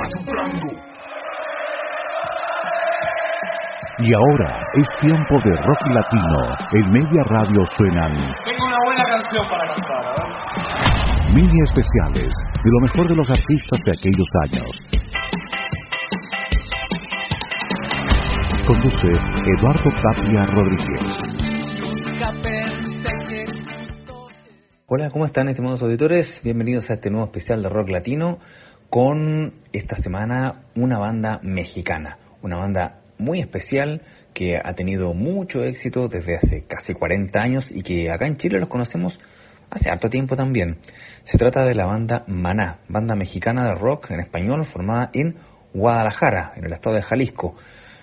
soplando. Y ahora es tiempo de rock latino. En Media Radio suenan... Tengo una buena canción para cantar, a ver. Mini especiales de lo mejor de los artistas de aquellos años. Conduce Eduardo Tapia Rodríguez. Hola, ¿cómo están, estimados auditores? Bienvenidos a este nuevo especial de rock latino con esta semana una banda mexicana, una banda muy especial que ha tenido mucho éxito desde hace casi 40 años y que acá en Chile los conocemos hace harto tiempo también. Se trata de la banda Maná, banda mexicana de rock en español formada en Guadalajara, en el estado de Jalisco.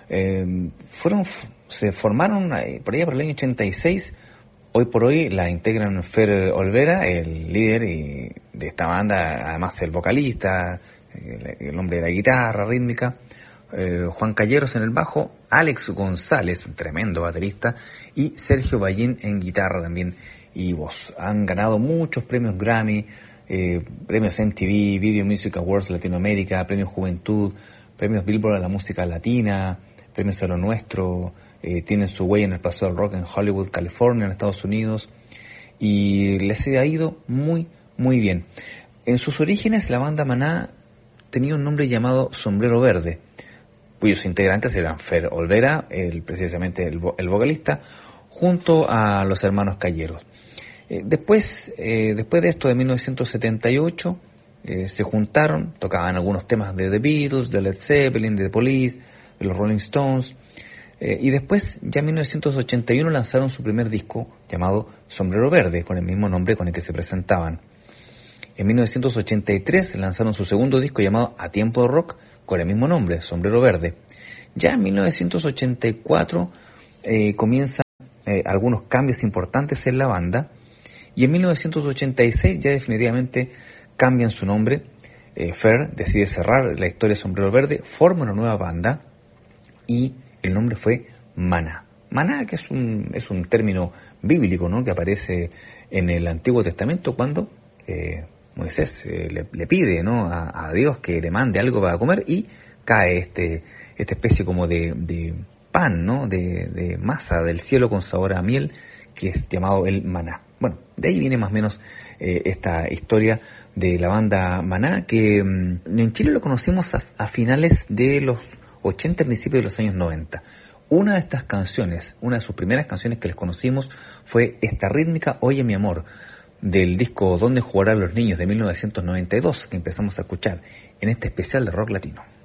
Se formaron por allá por el año 86. Hoy por hoy la integran Fer Olvera, el líder de esta banda, además el vocalista, el hombre de la guitarra rítmica, Juan Calleros en el bajo, Alex González, un tremendo baterista, y Sergio Ballín en guitarra también y voz. Han ganado muchos premios Grammy, premios MTV, Video Music Awards Latinoamérica, premios Juventud, premios Billboard a la música latina, premios a lo nuestro. Tienen su huella en el paseo del rock en Hollywood, California, en Estados Unidos, y les ha ido muy, muy bien. En sus orígenes, la banda Maná tenía un nombre llamado Sombrero Verde, cuyos integrantes eran Fer Olvera, precisamente el vocalista, junto a los hermanos Calleros. Después de esto, de 1978, se juntaron, tocaban algunos temas de The Beatles, de Led Zeppelin, de The Police, de los Rolling Stones, y después, ya en 1981, lanzaron su primer disco llamado Sombrero Verde, con el mismo nombre con el que se presentaban. En 1983 lanzaron su segundo disco llamado A Tiempo de Rock, con el mismo nombre, Sombrero Verde. Ya en 1984 comienzan algunos cambios importantes en la banda, y en 1986 ya definitivamente cambian su nombre. Fer decide cerrar la historia de Sombrero Verde, forma una nueva banda, y el nombre fue Maná. Maná, que es un término bíblico, ¿no?, que aparece en el Antiguo Testamento cuando Moisés le pide, ¿no?, a Dios que le mande algo para comer, y cae esta especie como de pan, ¿no?, de masa del cielo con sabor a miel, que es llamado el maná. Bueno, de ahí viene más o menos esta historia de la banda Maná, que en Chile lo conocimos a finales de los 80, principios de los años 90. Una de estas canciones, una de sus primeras canciones que les conocimos fue esta rítmica Oye mi amor, del disco Donde jugarán los niños de 1992, que empezamos a escuchar en este especial de rock latino.